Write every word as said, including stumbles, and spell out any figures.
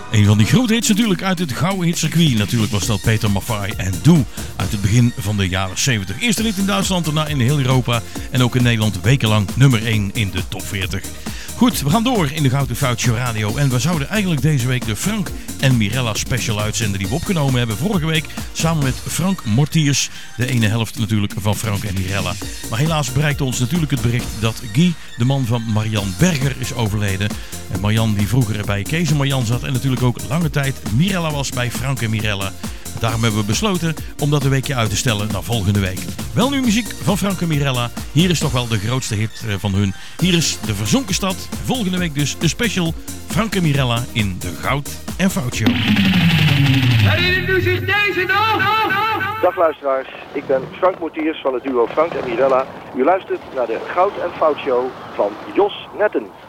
Een van die grote hits natuurlijk uit het gouden hitcircuit. Natuurlijk was dat Peter Maffay en Doe uit het begin van de jaren zeventig. Eerste hit in Duitsland, daarna in heel Europa en ook in Nederland wekenlang nummer één in de top veertig. Goed, we gaan door in de Gouden Fout Show Radio. En we zouden eigenlijk deze week de Frank en Mirella special uitzenden die we opgenomen hebben vorige week. Samen met Frank Mortiers, de ene helft natuurlijk van Frank en Mirella. Maar helaas bereikte ons natuurlijk het bericht dat Guy, de man van Marianne Berger, is overleden. En Marianne die vroeger bij Kees en Marjan zat en natuurlijk ook lange tijd Mirella was bij Frank en Mirella. Daarom hebben we besloten om dat een weekje uit te stellen naar volgende week. Wel nu muziek van Frank en Mirella. Hier is toch wel de grootste hit van hun. Hier is De Verzonken Stad. Volgende week dus een special Frank en Mirella in de Goud en Fout Show. Herinnert u zich deze nog? Dag luisteraars, ik ben Frank Mortiers van het duo Frank en Mirella. U luistert naar de Goud en Fout Show van Jos Netten.